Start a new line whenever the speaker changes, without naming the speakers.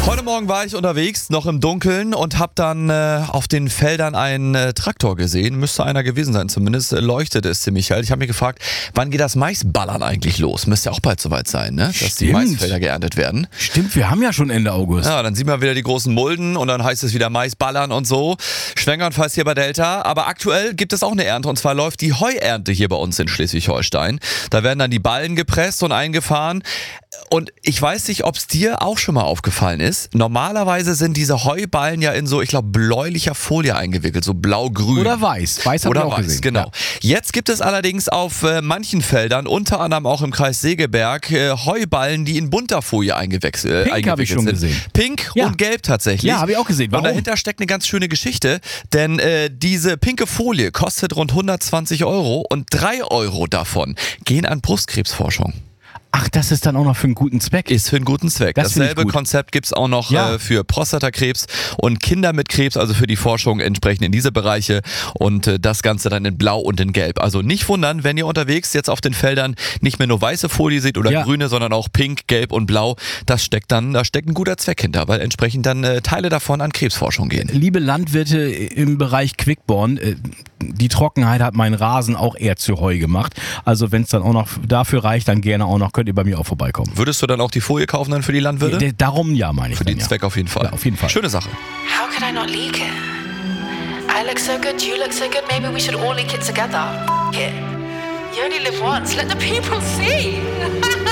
Heute Morgen war ich unterwegs, noch im Dunkeln, und habe dann auf den Feldern einen Traktor gesehen. Müsste einer gewesen sein, zumindest leuchtete es ziemlich hell. Ich habe mich gefragt, wann geht das Maisballern eigentlich los? Müsste ja auch bald soweit sein, ne? Dass die Maisfelder geerntet werden.
Stimmt, wir haben ja schon Ende August.
Ja, dann sieht man wieder die großen Mulden und dann heißt es wieder Maisballern und so. Schwängernfalls hier bei Delta. Aber aktuell gibt es auch eine Ernte, und zwar läuft die Heuernte hier bei uns in Schleswig-Holstein. Da werden dann die Ballen gepresst und eingefahren. Und ich weiß nicht, ob es dir auch schon mal aufgefallen ist. Normalerweise sind diese Heuballen ja in so, ich glaube, bläulicher Folie eingewickelt, so blau-grün.
Oder weiß. Weiß habe ich auch gesehen.
Genau. Ja. Jetzt gibt es allerdings auf manchen Feldern, unter anderem auch im Kreis Segeberg, Heuballen, die in bunter Folie eingewickelt
Pink habe ich schon gesehen.
Pink und gelb tatsächlich.
Ja, habe ich auch gesehen. Warum?
Und dahinter steckt eine ganz schöne Geschichte, denn diese pinke Folie kostet rund 120 € und 3 € davon gehen an Brustkrebsforschung.
Ach, das ist dann auch noch für einen guten Zweck.
Ist für einen guten Zweck. Dasselbe Konzept gibt es auch noch für Prostatakrebs und Kinder mit Krebs, also für die Forschung entsprechend in diese Bereiche, und das Ganze dann in Blau und in Gelb. Also nicht wundern, wenn ihr unterwegs jetzt auf den Feldern nicht mehr nur weiße Folie seht oder grüne, sondern auch Pink, Gelb und Blau. Da steckt ein guter Zweck hinter, weil entsprechend dann Teile davon an Krebsforschung gehen.
Liebe Landwirte im Bereich Quickborn, die Trockenheit hat meinen Rasen auch eher zu Heu gemacht. Also wenn es dann auch noch dafür reicht, dann gerne auch noch, könnt ihr bei mir auch vorbeikommen.
Würdest du dann auch die Folie kaufen dann für die Landwirte?
Darum ja, meine ich.
Für den Zweck auf jeden Fall.
Ja, auf jeden Fall.
Schöne Sache.
How could I not leak it? I look so good, you look so good, maybe we should all leak it together. F*** it. You only live once, let the people see.